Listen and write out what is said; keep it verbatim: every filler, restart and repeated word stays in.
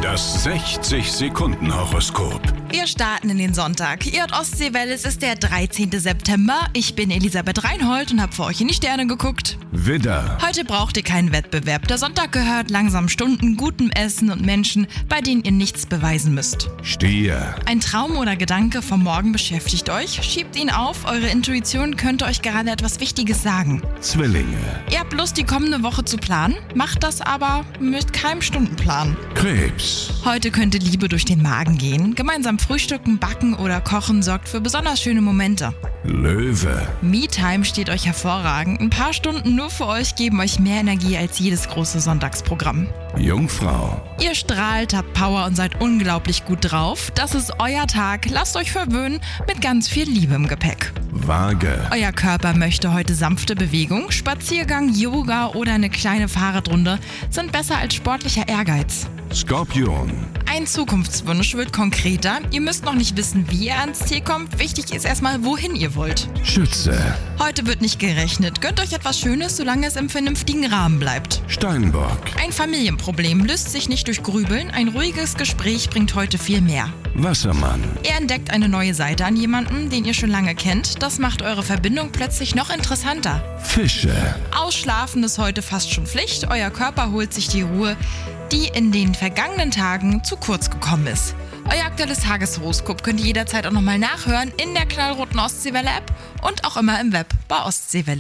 Das sechzig-Sekunden-Horoskop. Wir starten in den Sonntag. Ihr hört Ostseewelle, es ist der dreizehnten September. Ich bin Elisabeth Reinhold und habe für euch in die Sterne geguckt. Widder, Heute braucht ihr keinen Wettbewerb. Der Sonntag gehört langsam Stunden, gutem Essen und Menschen, bei denen ihr nichts beweisen müsst. Stier, Ein Traum oder Gedanke vom Morgen beschäftigt euch. Schiebt ihn auf, eure Intuition könnte euch gerade etwas Wichtiges sagen. Zwillinge, Ihr habt Lust, die kommende Woche zu planen, macht das aber mit keinem Stundenplan. Krebs, Heute könnte Liebe durch den Magen gehen. Gemeinsam frühstücken, backen oder kochen sorgt für besonders schöne Momente. Löwe, Me-Time steht euch hervorragend. Ein paar Stunden nur für euch geben euch mehr Energie als jedes große Sonntagsprogramm. Jungfrau, Ihr strahlt, habt Power und seid unglaublich gut drauf. Das ist euer Tag. Lasst euch verwöhnen mit ganz viel Liebe im Gepäck. Waage, Euer Körper möchte heute sanfte Bewegung. Spaziergang, Yoga oder eine kleine Fahrradrunde sind besser als sportlicher Ehrgeiz. Skorpion, Ein Zukunftswunsch wird konkreter. Ihr müsst noch nicht wissen, wie ihr ans Ziel kommt. Wichtig ist erstmal, wohin ihr wollt. Schütze, Heute wird nicht gerechnet. Gönnt euch etwas Schönes, solange es im vernünftigen Rahmen bleibt. Steinbock, Ein Familienproblem löst sich nicht durch Grübeln. Ein ruhiges Gespräch bringt heute viel mehr. Wassermann, Ihr entdeckt eine neue Seite an jemanden, den ihr schon lange kennt. Das macht eure Verbindung plötzlich noch interessanter. Fische, Ausschlafen ist heute fast schon Pflicht. Euer Körper holt sich die Ruhe, die in den vergangenen Tagen zu kurz gekommen ist. Euer aktuelles Tageshoroskop könnt ihr jederzeit auch nochmal nachhören in der knallroten Ostseewelle-App und auch immer im Web bei Ostseewelle.